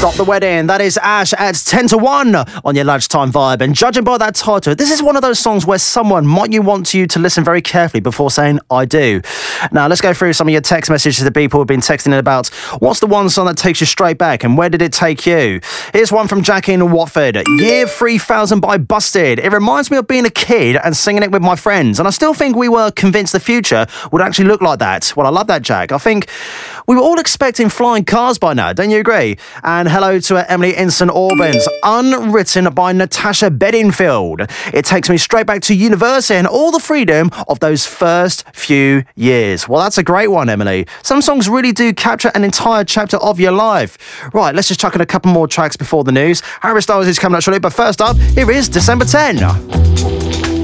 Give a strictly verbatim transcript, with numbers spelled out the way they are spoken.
Stop the Wedding. That is Ash at ten to one on your lunchtime vibe. And judging by that title, this is one of those songs where someone might you want you to listen very carefully before saying, I do. Now, let's go through some of your text messages that people have been texting in about what's the one song that takes you straight back and where did it take you? Here's one from Jackie in Watford. Year three thousand by Busted. It reminds me of being a kid and singing it with my friends. And I still think we were convinced the future would actually look like that. Well, I love that, Jack. I think we were all expecting flying cars by now, don't you agree? And hello to uh, Emily in Saint Albans. Unwritten by Natasha Bedingfield. It takes me straight back to university and all the freedom of those first few years. Well, that's a great one, Emily. Some songs really do capture an entire chapter of your life. Right, let's just chuck in a couple more tracks before the news. Harry Styles is coming up shortly, but first up, here is December tenth.